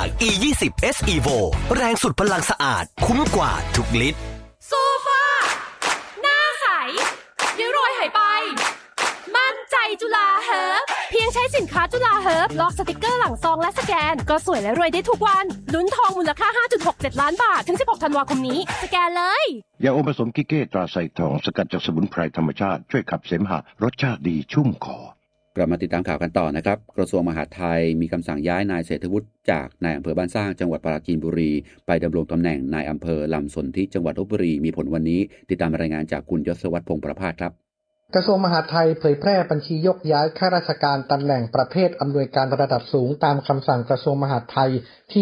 E20 S Evo แรงสุดพลังสะอาดคุ้มกว่าทุกลิตรโซฟาหน้าใสริ้วรอยหายไปมั่นใจจุฬาเฮิร์บเพียงใช้สินค้าจุฬาเฮิร์บลอกสติกเกอร์หลังซองและสแกนก็สวยและรวยได้ทุกวันลุ้นทองมูลค่า 5.67 ล้านบาทถึง16ธันวาคมนี้สแกนเลยยาอมผสมกิเก้ตราไซทองสกัดจากสมุนไพรธรรมชาติช่วยขับเสมหะรสชาติดีชุ่มคอกลับมาติดตามข่าวกันต่อนะครับกระทรวงมหาดไทยมีคำสั่งย้ายนายเศรษฐวุฒิจากนายอำเภอบ้านสร้างจังหวัดปราจีนบุรีไปดำรงตำแหน่งนายอำเภอลำสนธิจังหวัดลพบุรีมีผลวันนี้ติดตามรายงานจากคุณยศวัฒน์พงษ์ประภาสครับกระทรวงมหาดไทยเผยแพร่บัญชียกย้ายข้าราชการตำแหน่งประเภทอำนวยการระดับสูงตามคำสั่งกระทรวงมหาดไทยที่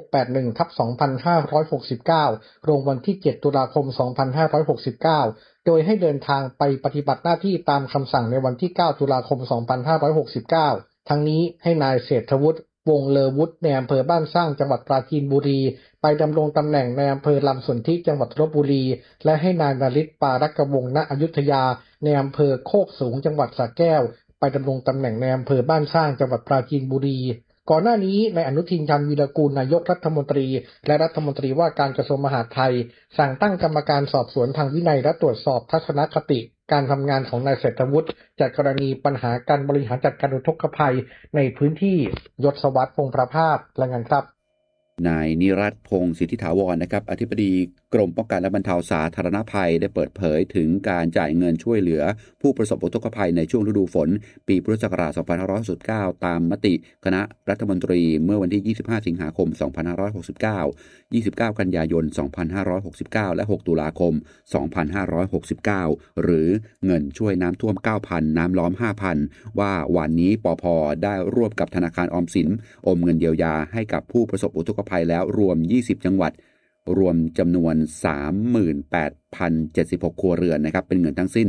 2681/2569 ลงวันที่ 7 ตุลาคม 2569 โดยให้เดินทางไปปฏิบัติหน้าที่ตามคำสั่งในวันที่ 9 ตุลาคม 2569 ทั้งนี้ให้นายเศรษฐวุฒิวงศ์เลอวุฒิในอำเภอบ้านสร้างจังหวัดปราจีนบุรีไปดำรงตำแหน่งในอำเภอลำสนธิจังหวัดลพบุรีและให้นายนฤทธิ์ปารักวงศ์ณอยุธยาในอำเภอโคกสูงจังหวัดสระแก้วไปดำรงตำแหน่งในอำเภอบ้านสร้างจังหวัดปราจีนบุรีก่อนหน้านี้นายอนุทินชาญวีรกูลนายกรัฐมนตรีและรัฐมนตรีว่าการกระทรวงมหาดไทยสั่งตั้งกรรมการสอบสวนทางวินัยและตรวจสอบทัศนคติการทำงานของนายเศรษฐวุฒิจากกรณีปัญหาการบริหารจัดการอุทกภัยในพื้นที่ยศวัฒน์พงษ์ประภาสรายงานครับนายนิรัตน์พงศ์สิทธิถาวรนะครับอธิบดีกรมป้องกันและบรรเทาสาธารณภัยได้เปิดเผยถึงการจ่ายเงินช่วยเหลือผู้ประสบอุทกภัยในช่วงฤดูฝนปีพุทธศักราช 2569 ตามมติคณะรัฐมนตรีเมื่อวันที่ 25 สิงหาคม 2569 29 กันยายน 2569 และ 6 ตุลาคม 2569 หรือเงินช่วยน้ำท่วม 9,000 น้ำล้อม 5,000 ว่าวันนี้ปภ.ได้ร่วมกับธนาคารออมสินอมเงินเยียวยาให้กับผู้ประสบอุทกภัยแล้วรวม 20 จังหวัดรวมจำนวน 38,076 ครัวเรือนนะครับเป็นเงินทั้งสิ้น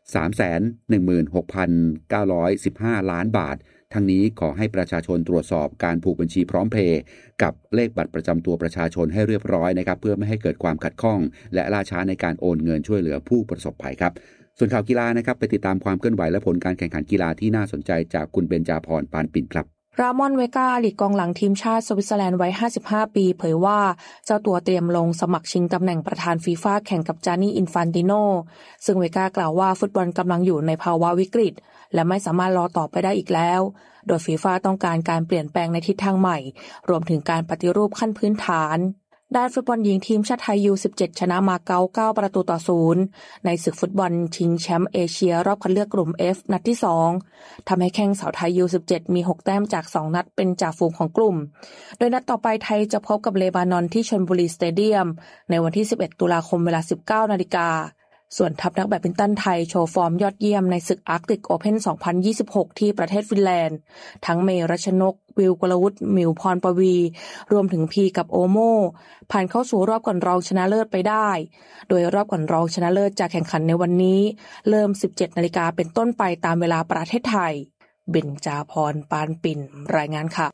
316,915 ล้านบาททั้งนี้ขอให้ประชาชนตรวจสอบการผูกบัญชีพร้อมเพย์กับเลขบัตรประจำตัวประชาชนให้เรียบร้อยนะครับเพื่อไม่ให้เกิดความขัดข้องและล่าช้าในการโอนเงินช่วยเหลือผู้ประสบภัยครับส่วนข่าวกีฬานะครับไปติดตามความเคลื่อนไหวและผลการแข่งขันกีฬาที่น่าสนใจจากคุณเบญจาภรณ์ ปานปิ่นครับรามอนเวกาอดีตกองหลังทีมชาติสวิตเซอร์แลนด์วัย55ปีเผยว่าเจ้าตัวเตรียมลงสมัครชิงตำแหน่งประธานฟีฟ่าแข่งกับจานี่อินฟานติโนซึ่งเวกากล่าวว่าฟุตบอลกำลังอยู่ในภาวะวิกฤตและไม่สามารถรอต่อไปได้อีกแล้วโดยฟีฟ่าต้องการการเปลี่ยนแปลงในทิศทางใหม่รวมถึงการปฏิรูปขั้นพื้นฐานด้านฟุตบอลหญิงทีมชาติไทย U17 ชนะมาเก๊า9ประตูต่อ0ในศึกฟุตบอลชิงแชมป์เอเชียรอบคัดเลือกกลุ่ม F นัดที่2ทำให้แข้งสาวไทย U17 มี6แต้มจาก2นัดเป็นจ่าฝูงของกลุ่มโดยนัดต่อไปไทยจะพบกับเลบานอนที่ชลบุรีสเตเดียมในวันที่11ตุลาคมเวลา 19:00 น.ส่วนทัพนักแบดมินตันไทยโชว์ฟอร์มยอดเยี่ยมในศึกอาร์กติกโอเพ่น 2026 ที่ประเทศฟินแลนด์ทั้งเมรัชนกวิวกลวุฒิหมิวพรปวีรวมถึงพีกับโอโมผ่านเข้าสู่รอบก่อนรองชนะเลิศไปได้โดยรอบก่อนรองชนะเลิศจะแข่งขันในวันนี้เริ่ม 17:00 น.เป็นต้นไปตามเวลาประเทศไทยเบญจาภรณ์ ปานปิ่นรายงานค่ะ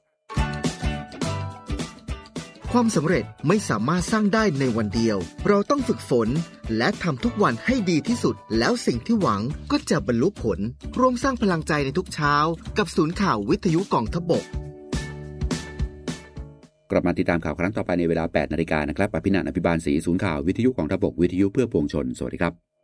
ความสำเร็จไม่สามารถสร้างได้ในวันเดียวเราต้องฝึกฝนและทำทุกวันให้ดีที่สุดแล้วสิ่งที่หวังก็จะบรรลุผลร่วมสร้างพลังใจในทุกเช้ากับศูนย์ข่าววิทยุกองทัพบกกลับมาติดตามข่าวครั้งต่อไปในเวลา 8:00 น.นะครับอภินันท์ อภิบาลศรีศูนย์ข่าววิทยุกองทัพบกวิทยุเพื่อปวงชนสวัสดีครับ